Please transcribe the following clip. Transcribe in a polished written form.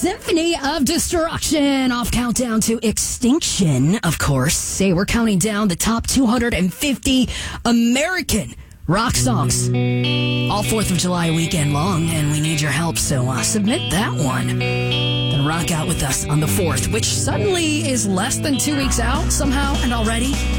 Symphony of Destruction off Countdown to Extinction, of course. Say we're counting down the top 250 American rock songs all 4th of July weekend long, and we need your help, so submit that one. Then rock out with us on the 4th, which suddenly is less than 2 weeks out somehow, and already